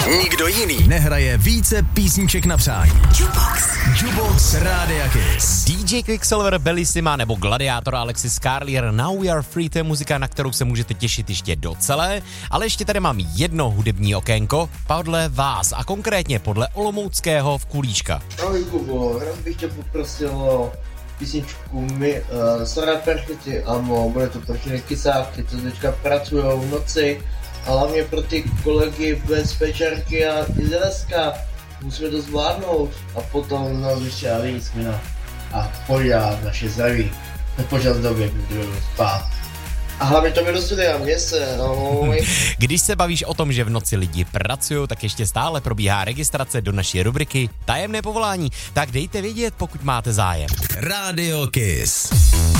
Nikdo jiný nehraje více písniček na přání. Jukebox Rádia Kiss. DJ Quicksilver, Bellissima nebo Gladiátor Alexis Carlier, Now We Are Free, to je muzika, na kterou se můžete těšit ještě docela, ale ještě tady mám jedno hudební okénko podle vás a konkrétně podle olomouckého Vkulíčka. Ahoj Kubo, rád bych tě poprosil o písničku Sora Perchety Amo, bude to pro všechny kysáky, co teďka pracujou v noci, a hlavně pro ty kolegy bez pečarky a i ZSK. Musíme to zvládnout a potom nás ještě Alísmina a pořád naše zdraví. Nepočas době, kdy budeme spát. A hlavně to mi do studia, mě se, ahoj. Když se bavíš o tom, že v noci lidi pracují, tak ještě stále probíhá registrace do naší rubriky Tajemné povolání. Tak dejte vědět, pokud máte zájem. Radio Kiss.